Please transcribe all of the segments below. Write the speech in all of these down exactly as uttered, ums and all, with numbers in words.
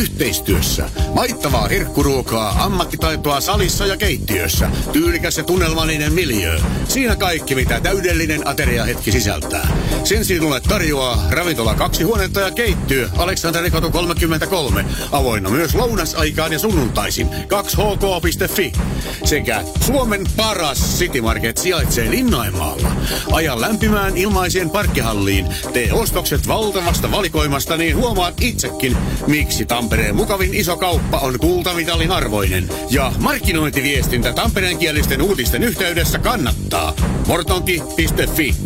Yhteistyössä. Maittavaa herkkuruokaa, ammattitaitoa salissa ja keittiössä. Tyylikäs ja tunnelmallinen miljöö. Siinä kaikki, mitä täydellinen ateriahetki sisältää. Sen sinulle tarjoaa ravintola kaksi huonetta ja keittiö Aleksanterikatu kolmekymmentäkolme. Avoinna myös lounasaikaan ja sunnuntaisin kaksi h k piste f i. Sekä Suomen paras City Market sijaitsee Linnainmaalla. Aja lämpimään ilmaiseen parkkihalliin. Tee ostokset valtavasta valikoimasta, niin huomaat itsekin, miksi Tampereen mukavin iso kauppa on kultamitalin arvoinen. Ja markkinointiviestintä tampereenkielisten uutisten yhteydessä kannattaa. mortonki piste f i.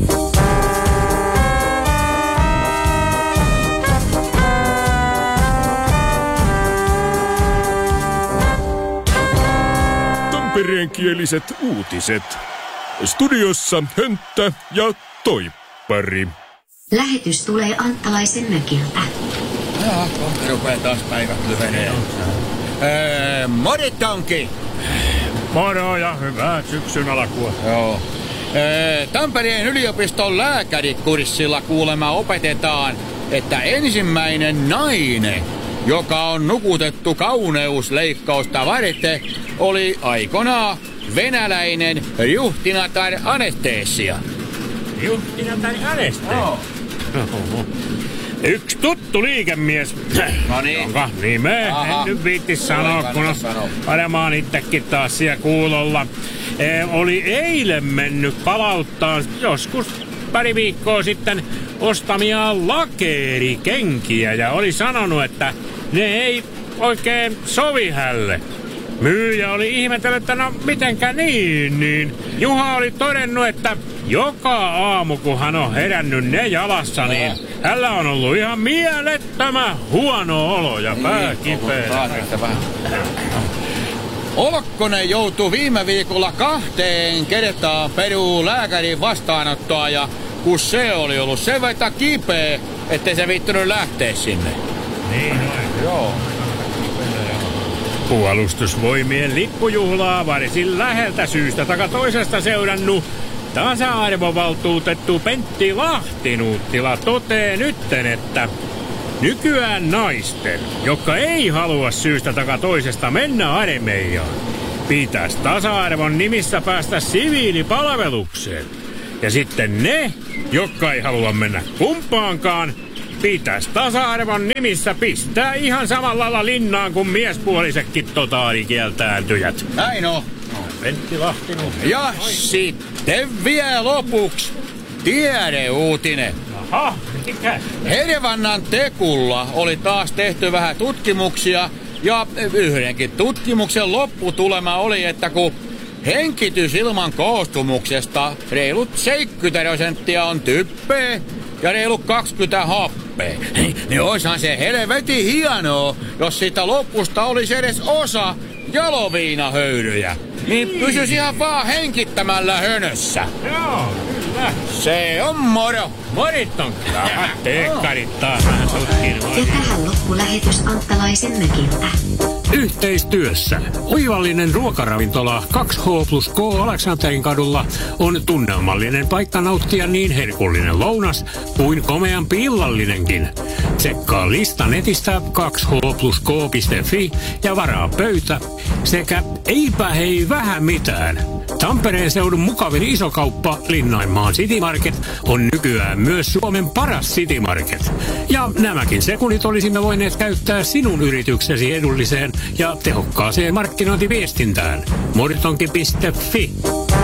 Tampereenkieliset uutiset. Studiossa Hönttä ja Toippari. Lähetys tulee Anttalaisen mökiltä. Jaa, kohta rupeaa taas päivät lyhenee. Öö, moritonki! Moro ja hyvää syksyn alkua. Joo. Öö, Tampereen yliopiston lääkärikurssilla kuulemma opetetaan, että ensimmäinen nainen, joka on nukutettu kauneusleikkausta varten, oli aikanaan venäläinen Juhtinatar Anesteesia. Juhtinatar Anesteesia? Joo. Yksi tuttu liikemies, No niin. jonka nimeä Aha. en nyt viitti sanoa, kun on varmaan itsekin taas siellä kuulolla. E, oli eilen mennyt palauttaa joskus pari viikkoa sitten ostamia lakeerikenkiä ja oli sanonut, että ne ei oikein sovi hälle. Myyjä oli ihmetellyt, että no mitenkä niin, niin Juha oli todennut, että joka aamu kun hän on herännyt ne jalassa, niin hänellä on ollut ihan mielettömän huono olo ja pää kipeä. Olkkonen joutui viime viikolla kahteen kertaan peruu lääkärin vastaanottoa ja kun se oli ollut sen verran kipeä, ettei se viittynyt lähteä sinne. Niin noin. Joo. Puolustusvoimien lippujuhlaa varsin läheltä syystä taka toisesta seurannut tasa-arvovaltuutettu Pentti Lahtinuuttila totee nytten, että nykyään naisten, jotka ei halua syystä taka toisesta mennä armeijaan, pitäisi tasa-arvon nimissä päästä siviilipalvelukseen. Ja sitten ne, jotka ei halua mennä kumpaankaan, pitäisi tasa-arvon nimissä pistää ihan samalla lailla linnaan kuin miespuolisetkin totaalikieltääntyjät. Näin on. Pentti Lahtinuuttila. Ja sitten vielä lopuksi tiedeuutinen. Aha, mikä? Hervannan Tekulla oli taas tehty vähän tutkimuksia ja yhdenkin tutkimuksen lopputulema oli, että kun henkitysilman koostumuksesta reilut seitsemänkymmentä prosenttia on typpeä ja reilut kaksikymmentä happea, niin oishan se helvetin hienoa, jos siitä lopusta olisi edes osa jaloviinahöyryjä. Niin pysyisi ihan vaan henkittämällä hönössä. Joo, kyllä. Se on moro. Morit on kyllä. Teekkarit taas vähän tutkin. Ja tähän loppu lähetys Anttalaisen mökiltä. Yhteistyössä oivallinen ruokaravintola kaksi H plus K Aleksanterin kadulla on tunnelmallinen paikka nauttia niin herkullinen lounas kuin komeampi illallinenkin. Tsekkaa lista netistä kaksi H plus K piste f i ja varaa pöytä sekä eipä hei vähän mitään. Tampereen seudun mukavin isokauppa Linnainmaan City Market on nykyään myös Suomen paras City Market. Ja nämäkin sekunnit olisimme voineet käyttää sinun yrityksesi edulliseen ja tehokkaaseen markkinointiviestintään. mortonki piste f i